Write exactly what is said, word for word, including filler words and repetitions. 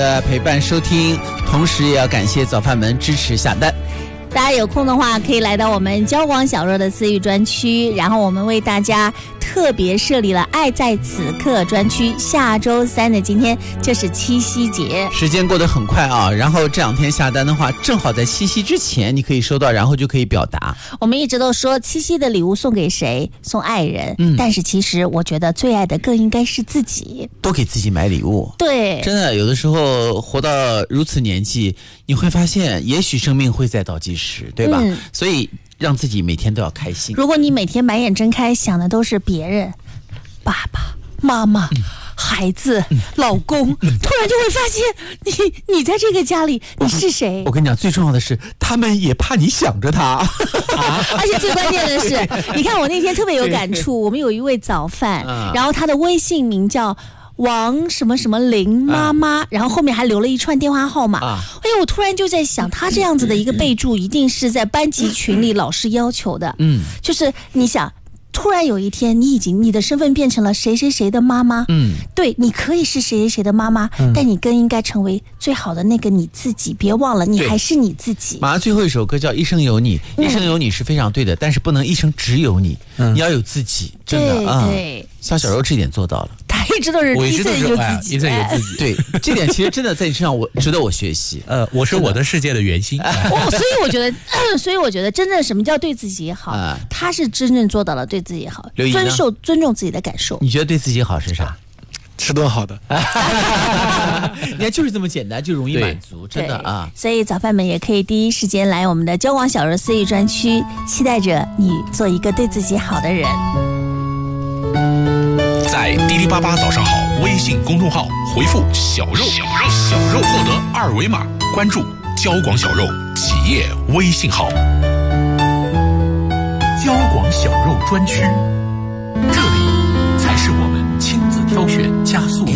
的陪伴收听，同时也要感谢早饭们支持下单。 大家有空的话可以来到我们交广小肉的私域专区，然后我们为大家特别设立了爱在此刻专区。下周三的今天就是七夕节， 时间过得很快啊，然后这两天下单的话正好在七夕之前你可以收到，然后就可以表达。 我们一直都说七夕的礼物送给谁？送爱人、嗯、但是其实我觉得最爱的更应该是自己， 多给自己买礼物。 对， 真的有的时候活到如此年纪，你会发现也许生命会在倒计时，对吧、嗯、所以让自己每天都要开心。 如果你每天满眼睁开想的都是别人，爸爸妈妈、嗯、孩子、嗯、老公、嗯、突然就会发现你你在这个家里你是谁。 我跟你讲，最重要的是他们也怕你想着他、啊、 而且最关键的是你看我那天特别有感触，我们有一位早饭、啊、然后他的微信名叫王什么什么林妈妈、啊、然后后面还留了一串电话号码、啊、哎呦，我突然就在想他这样子的一个备注一定是在班级群里老师要求的。嗯，就是你想突然有一天你已经你的身份变成了谁谁谁的妈妈，嗯，对，你可以是谁谁谁的妈妈、嗯、但你更应该成为最好的那个你自己，别忘了你还是你自己。 马上最后一首歌叫一生有你、嗯、一生有你是非常对的，但是不能一生只有你、嗯、你要有自己，真的对、 啊、 对， 小小柔这点做到了， 他一直都是一直有自己， 一直有自己。 对，这点其实真的在你身上我值得我学习。 呃，我是我的世界的圆心。 哦，所以我觉得，呃、所以我觉得真正什么叫对自己好、呃，他是真正做到了对自己好，遵守尊重自己的感受。 你觉得对自己好是啥？ 吃顿好的。 你看就是这么简单，就容易满足，真的啊。 所以早饭们也可以第一时间来我们的交广小肉私域专区，期待着你做一个对自己好的人。 在滴滴八八早上好微信公众号回复小肉小肉小肉获得二维码，关注交广小肉企业微信号。交广小肉专区，这里才是我们亲自挑选加速